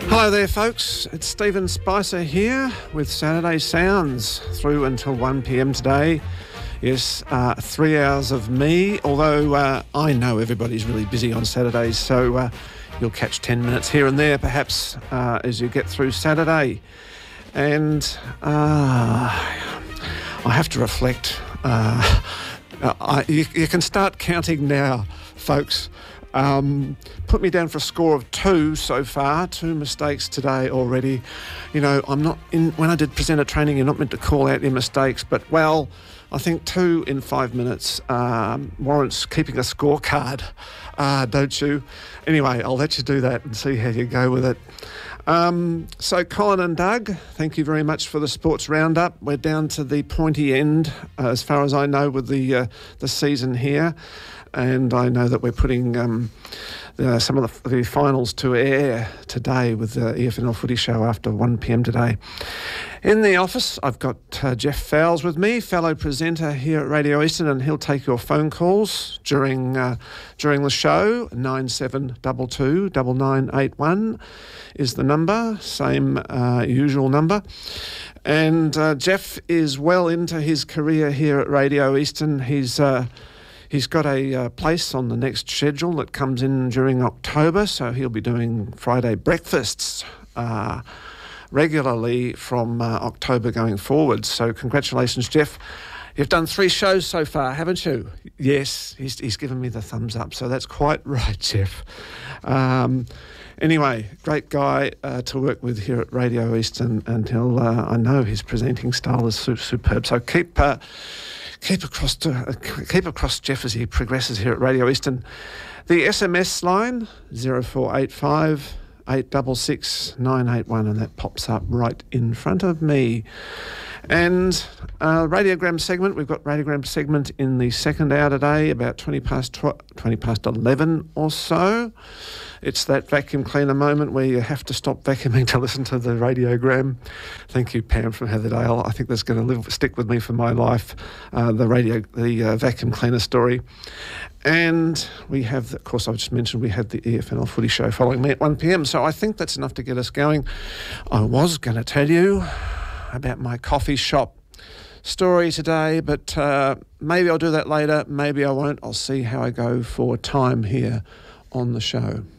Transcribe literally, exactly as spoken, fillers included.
Hello there, folks. It's Stephen Spicer here with Saturday Sounds through until one p m today. Yes, uh, three hours of me, although uh, I know everybody's really busy on Saturdays, so uh, you'll catch ten minutes here and there perhaps uh, as you get through Saturday. And uh, I have to reflect. Uh, I, you, you can start counting now, folks. Um, put me down for a score of two so far, two mistakes today already. You know, I'm not in, when I did presenter training, you're not meant to call out your mistakes, but well, I think two in five minutes um, warrants keeping a scorecard, uh, don't you? Anyway, I'll let you do that and see how you go with it. Um, so Colin and Doug, thank you very much for the sports roundup. We're down to the pointy end, uh, as far as I know, with the uh, the season here. And I know that we're putting um, uh, some of the, the finals to air today with the E F N L Footy Show after one p m today. In the office, I've got uh, Jeff Fowles with me, fellow presenter here at Radio Eastern, and he'll take your phone calls during uh, during the show. nine seven two two, nine nine eight one is the number, same uh, usual number. And uh, Jeff is well into his career here at Radio Eastern. He's... Uh, He's got a uh, place on the next schedule that comes in during October, so he'll be doing Friday breakfasts uh, regularly from uh, October going forward. So congratulations, Jeff. You've done three shows so far, haven't you? Yes, he's, he's given me the thumbs up, so that's quite right, Jeff. Um, anyway, great guy uh, to work with here at Radio Eastern, and he'll, uh, I know his presenting style is su- superb. So keep... Uh, Keep across to, uh, keep across Jeff as he progresses here at Radio Eastern. The S M S line, zero four eight five, eight six six, nine eight one, and that pops up right in front of me. And uh, radiogram segment, we've got radiogram segment in the second hour today, about twenty past tw- twenty past eleven or so. It's that vacuum cleaner moment where you have to stop vacuuming to listen to the radiogram. Thank you, Pam from Heatherdale. I think that's going to live stick with me for my life, uh, the radio, the uh, vacuum cleaner story. And we have, of course, I just mentioned we had the E F N L Footy Show following me at one p m, so I think that's enough to get us going. I was going to tell you about my coffee shop story today, but uh, maybe I'll do that later, maybe I won't. I'll see how I go for time here on the show.